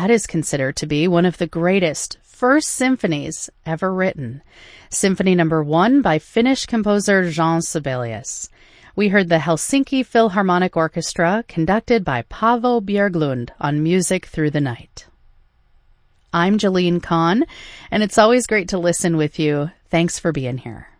that is considered to be one of the greatest first symphonies ever written. Symphony number 1 by Finnish composer Jean Sibelius. We heard the Helsinki Philharmonic Orchestra conducted by Paavo Björklund on Music Through the Night. I'm Jalene Kahn, and it's always great to listen with you. Thanks for being here.